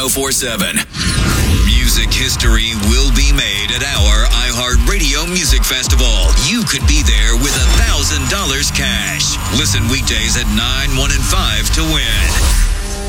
1047. Music history will be made at our iHeartRadio Music Festival. You could be there with $1,000 cash. Listen weekdays at 9, 1, and 5 to win.